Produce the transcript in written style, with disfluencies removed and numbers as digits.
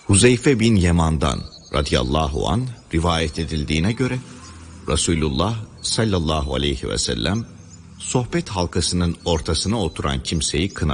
Huzeyfe bin Yeman'dan radıyallahu an rivayet edildiğine göre Resulullah sallallahu aleyhi ve sellem sohbet halkasının ortasına oturan kimseyi kınamıştır.